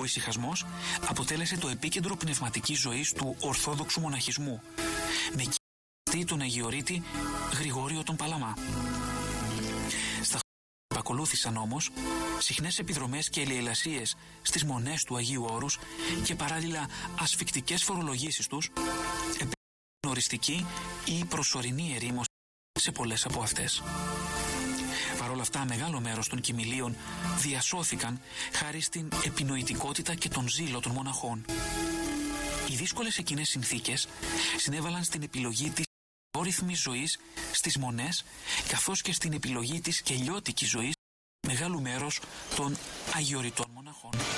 Ο ησυχασμός αποτέλεσε το επίκεντρο πνευματικής ζωής του Ορθόδοξου μοναχισμού, με κύριο τον Αγιορείτη Γρηγόριο τον Παλαμά. Στα χρόνια που ακολούθησαν όμως, συχνές επιδρομές και ελιελασίες στις μονές του Αγίου Όρους και παράλληλα ασφικτικές φορολογήσεις τους, επέτρεψαν οριστική ή προσωρινή ερήμωση σε πολλές από αυτές. Παρ' όλα αυτά, μεγάλο μέρος των κοιμηλίων διασώθηκαν χάρη στην επινοητικότητα και τον ζήλο των μοναχών. Οι δύσκολες εκείνες συνθήκες συνέβαλαν στην επιλογή της όρυθμης ζωής στις μονές, καθώς και στην επιλογή της κελιώτικης ζωής μεγάλου μέρους των αγιορειτών μοναχών.